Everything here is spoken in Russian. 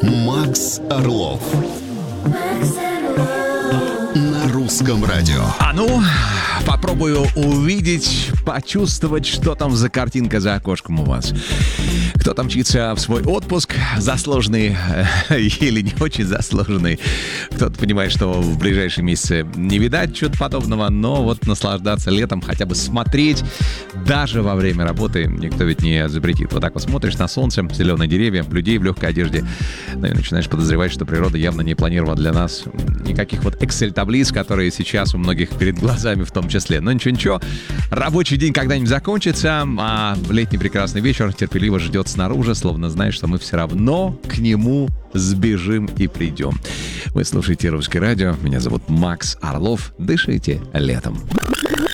Макс Орлов. На русском радио. А ну, попробую увидеть, почувствовать, что там за картинка за окошком у вас. Кто там мчится в свой отпуск, заслуженный или не очень заслуженный. Кто-то понимает, что в ближайшие месяцы не видать чего-то подобного, но вот наслаждаться летом, хотя бы смотреть, даже во время работы никто ведь не запретит. Вот так вот смотришь на солнце, зеленые деревья, людей в легкой одежде, ну и начинаешь подозревать, что природа явно не планировала для нас никаких вот Excel-таблиц, которые сейчас у многих перед глазами в том числе. Но ничего-ничего, рабочий день когда-нибудь закончится, а летний прекрасный вечер терпеливо ждет снаружи, словно знаешь, что мы все равно к нему сбежим и придем. Вы слушаете «Русское радио». Меня зовут Макс Орлов. Дышите летом.